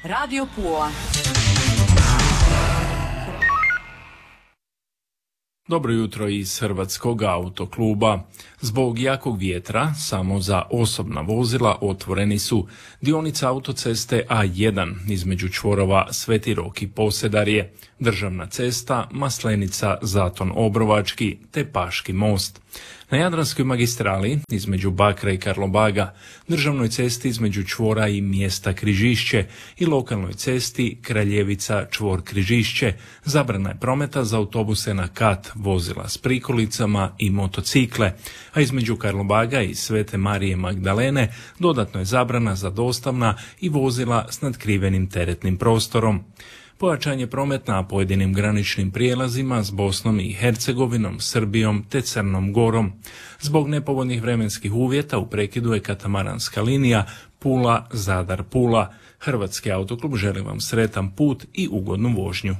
Radio Pula. Dobro jutro iz Hrvatskog autokluba. Zbog jakog vjetra samo za osobna vozila otvoreni su dionica autoceste A1 između čvorova Sveti Rok i Posedarje, državna cesta Maslenica Zaton Obrovački te Paški most. Na Jadranskoj magistrali između Bakra i Karlobaga, državnoj cesti između čvora i mjesta Križišće i lokalnoj cesti Kraljevica čvor Križišće zabrana je prometa za autobuse na kat, vozila s prikolicama i motocikle, a između Karlobaga i Svete Marije Magdalene dodatno je zabrana za dostavna i vozila s nadkrivenim teretnim prostorom. Pojačan je promet na pojedinim graničnim prijelazima s Bosnom i Hercegovinom, Srbijom te Crnom Gorom. Zbog nepovoljnih vremenskih uvjeta u prekidu je katamaranska linija Pula-Zadar-Pula. Hrvatski autoklub želi vam sretan put i ugodnu vožnju.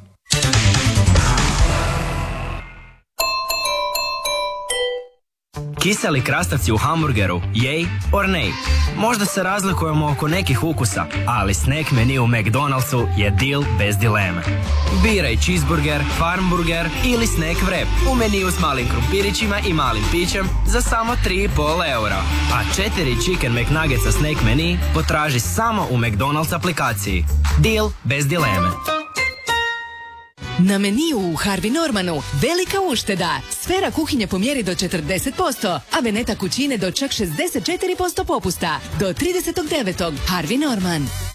Kiseli krastavci u hamburgeru, yay or nay? Možda se razlikujemo oko nekih ukusa, ali snack menu u McDonald'su je deal bez dileme. Biraj cheeseburger, farmburger ili snack wrap u meniju s malim krumpirićima i malim pićem za samo 3,5 eura. A 4 chicken McNuggetsa snack menu potraži samo u McDonald's aplikaciji. Deal bez dileme. Na meniju u Harvey Normanu velika ušteda. Sfera kuhinje po mjeri do 40%, a Veneta kućine do čak 64% popusta. Do 30.9. Harvey Norman.